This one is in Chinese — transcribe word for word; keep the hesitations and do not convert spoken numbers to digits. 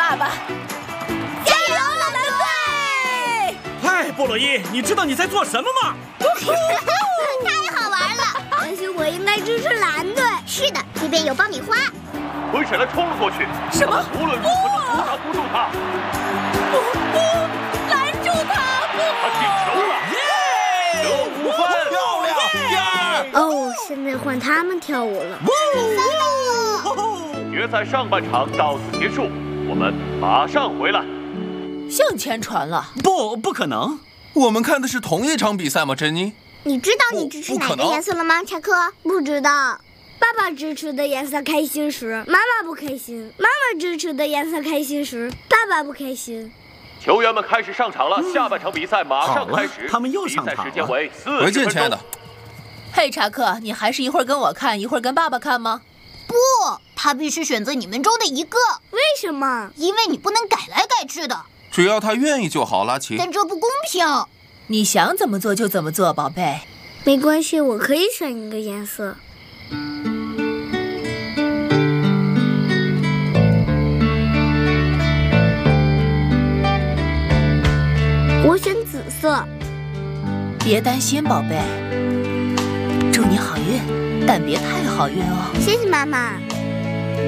爸爸！ 加油，蓝队！ 嗨，布洛伊，你知道你在做什么吗？ 太好玩了！ 但是我应该支持蓝队。 是的，这边有爆米花。 灰闪雷冲了过去， 什么？ 无论如何都阻挡不住他。 不不，拦住他！不， 他进球了！耶！得五分， 漂亮！第二。 哦，现在换他们跳舞了。 决赛上半场到此结束，我们马上回来。 向前传了？ 不，不可能。 我们看的是同一场比赛吗，珍妮？ 你知道你支持哪个颜色了吗，查克？ 不知道。爸爸支持的颜色开心时，妈妈不开心；妈妈支持的颜色开心时，爸爸不开心。 球员们开始上场了，嗯、下半场比赛马上开始。 他们又上场了。 比赛时间为四十分钟。 回见，亲爱的。 嘿，查克，你还是一会儿跟我看，一会儿跟爸爸看吗？ 不，他必须选择你们中的一个。 为什么？ 因为你不能改来改去的。 只要他愿意就好，拉奇。 但这不公平。 你想怎么做就怎么做，宝贝。 没关系，我可以选一个颜色。我选紫色。 别担心，宝贝。祝你好运，但别太好运哦。 谢谢妈妈。